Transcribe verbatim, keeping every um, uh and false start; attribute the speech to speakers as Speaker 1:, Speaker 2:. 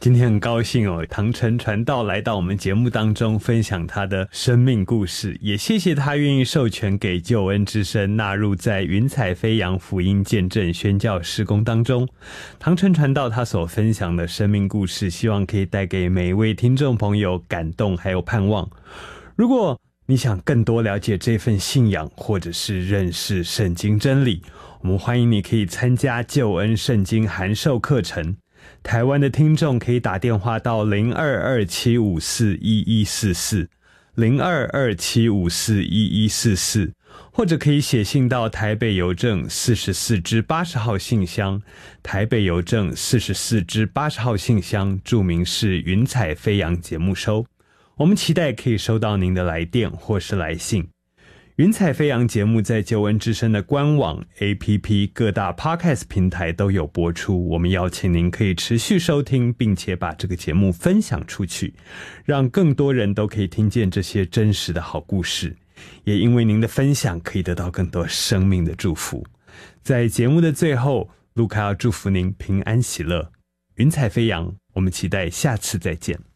Speaker 1: 今天很高兴哦，唐晨传道来到我们节目当中分享他的生命故事，也谢谢他愿意授权给救恩之声纳入在云彩飞扬福音见证宣教事工当中。唐晨传道他所分享的生命故事，希望可以带给每一位听众朋友感动还有盼望。如果你想更多了解这份信仰，或者是认识圣经真理，我们欢迎你可以参加救恩圣经函授课程。台湾的听众可以打电话到零二二七五四一一四四 零二二七五四一一四四，或者可以写信到台北邮政四十四支八十号信箱，台北邮政四十四支八十号信箱，注明是云彩飞扬节目收。我们期待可以收到您的来电或是来信。云彩飞扬节目在救恩之声的官网 A P P 各大 Podcast 平台都有播出，我们邀请您可以持续收听，并且把这个节目分享出去，让更多人都可以听见这些真实的好故事，也因为您的分享可以得到更多生命的祝福。在节目的最后，路卡要祝福您平安喜乐，云彩飞扬，我们期待下次再见。